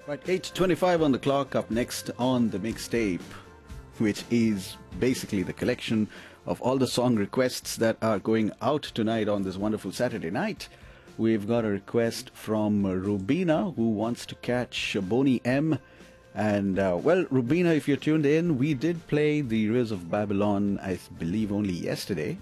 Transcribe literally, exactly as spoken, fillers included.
Right, eight twenty-five on the clock. Up next on the mixtape, which is basically the collection of all the song requests that are going out tonight on this wonderful Saturday night. We've got a request from Rubina, who wants to catch Boney M. And, uh, well, Rubina, if you're tuned in, we did play the Rivers of Babylon, I believe, only yesterday.